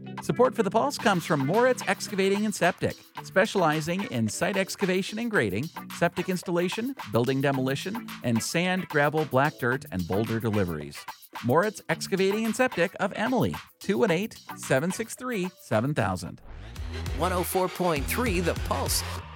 Support for the Pulse comes from Moritz Excavating and Septic, specializing in site excavation and grading, septic installation, building demolition, and sand, gravel, black dirt, and boulder deliveries. Moritz Excavating and Septic of Emily, 218 763 7000. 104.3 The Pulse.